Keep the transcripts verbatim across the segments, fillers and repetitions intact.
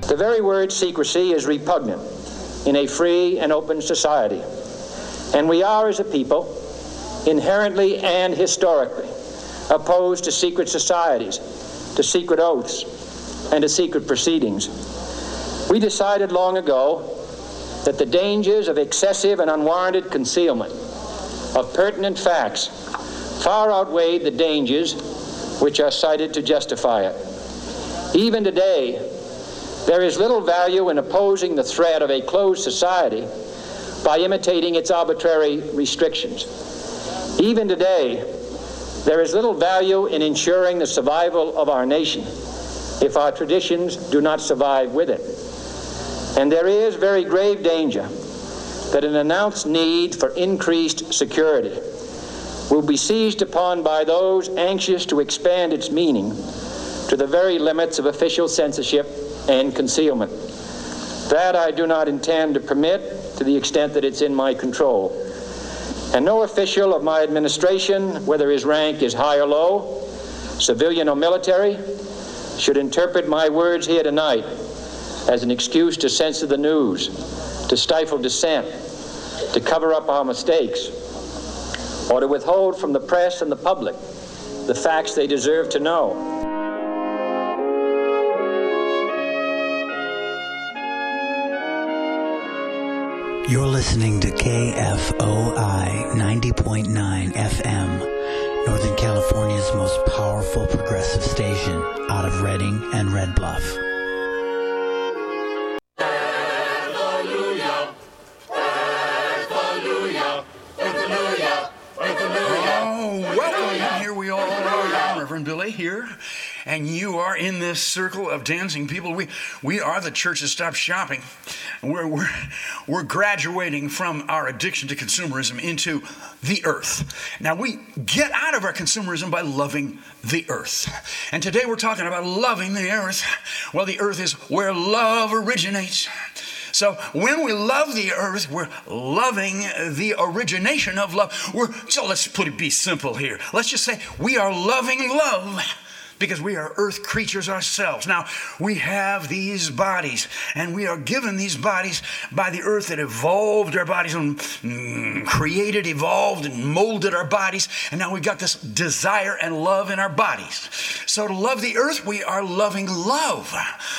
The very word secrecy is repugnant in a free and open society. And we are, as a people, inherently and historically opposed to secret societies, to secret oaths, and to secret proceedings. We decided long ago that the dangers of excessive and unwarranted concealment of pertinent facts far outweighed the dangers which are cited to justify it. Even today, there is little value in opposing the threat of a closed society by imitating its arbitrary restrictions. Even today, there is little value in ensuring the survival of our nation if our traditions do not survive with it. And there is very grave danger that an announced need for increased security will be seized upon by those anxious to expand its meaning to the very limits of official censorship and concealment. That I do not intend to permit to the extent that it's in my control. And no official of my administration, whether his rank is high or low, civilian or military, should interpret my words here tonight as an excuse to censor the news, to stifle dissent, to cover up our mistakes, or to withhold from the press and the public the facts they deserve to know. You're listening to K F O I ninety point nine F M, Northern California's most powerful progressive station out of Redding and Red Bluff. Hallelujah, hallelujah, hallelujah, hallelujah. Oh, welcome. Here we all are, Reverend Billy here. And you are in this circle of dancing people. We we are the Church of Stop Shopping. We're, we're, we're graduating from our addiction to consumerism into the earth. Now, we get out of our consumerism by loving the earth. And today we're talking about loving the earth. Well, the earth is where love originates. So when we love the earth, we're loving the origination of love. We're, so let's put it be simple here. Let's just say we are loving love, because we are earth creatures ourselves. Now, we have these bodies, and we are given these bodies by the earth that evolved our bodies and mm, created, evolved, and molded our bodies. And now we've got this desire and love in our bodies. So to love the earth, we are loving love.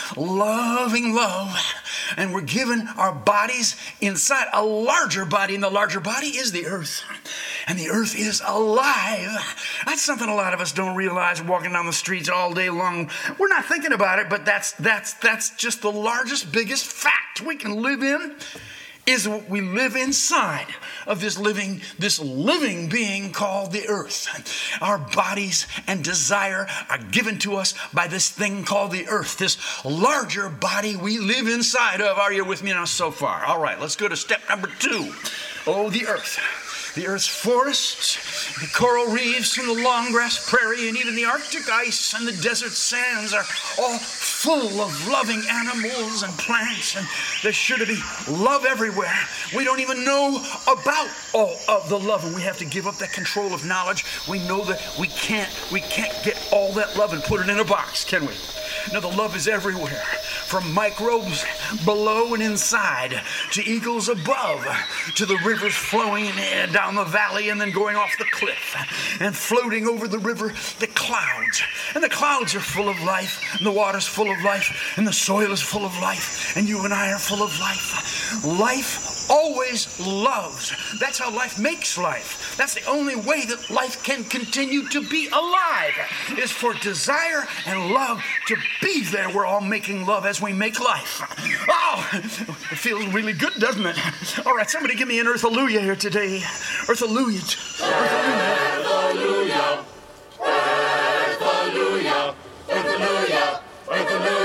Loving love. And we're given our bodies inside a larger body, and the larger body is the earth. And the earth is alive. That's something a lot of us don't realize walking down the streets all day long. We're not thinking about it, but that's that's that's just the largest, biggest fact we can live in, is we live inside of this living, this living being called the earth. Our bodies and desire are given to us by this thing called the earth, this larger body we live inside of. Are you with me now so far? All right, let's go to step number two. Oh, the earth. The earth's forests, the coral reefs, and the long grass prairie, and even the Arctic ice and the desert sands are all full of loving animals and plants, and there's sure to be love everywhere. We don't even know about all of the love, and we have to give up that control of knowledge. We know that we can't, we can't get all that love and put it in a box, can we? No, the love is everywhere, from microbes below and inside, to eagles above, to the rivers flowing down the valley and then going off the cliff, and floating over the river, the clouds. And the clouds are full of life, and the water's full of life, and the soil is full of life, and you and I are full of life. Life always loves. That's how life makes life. That's the only way that life can continue to be alive, is for desire and love to be there. We're all making love as we make life. Oh, it feels really good, doesn't it? All right, somebody give me an earth-alleluia here today. Earth-alleluia.